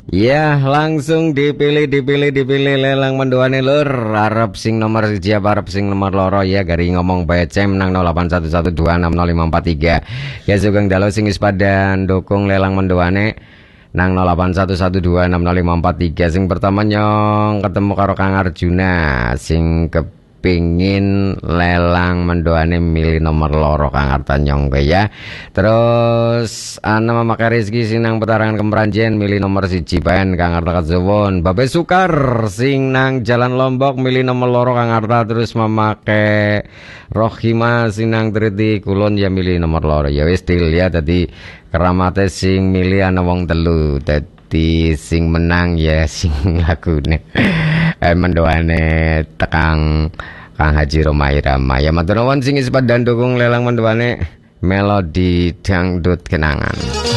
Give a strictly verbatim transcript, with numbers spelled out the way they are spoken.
Ya, langsung dipilih, dipilih, dipilih lelang mendoane lur. Arab sing nomor siji apa Arab sing nomor loro ya, gari ngomong baca menang nol delapan satu satu dua enam nol lima empat tiga. Ya sugeng dalu sing wis pada dukung lelang mendoane nang nol delapan satu satu dua enam nol lima empat tiga. Sing pertama nyong ketemu karo Kang Arjuna sing kepingin lelang mendoane milih nomor loro Kang Arta nyong ke ya. Terus ana memakai rezeki sing nang petarangan Kemranjen milih nomor siji ben Kang Arta Kadzowon. Babe Sukar sing nang Jalan Lombok milih nomor loro Kang Arta. Terus memakai Rohima sing nang Triti Kulon ya milih nomor loro. Ya wis deal ya, tadi keramate sing milih ana wong telu, dadi sing menang ya sing lagune eh mendoane tekang Kang Haji Roma Irama. Ya matur nuwun sing isih padha dukung lelang mendoane Melodi Dangdut Kenangan.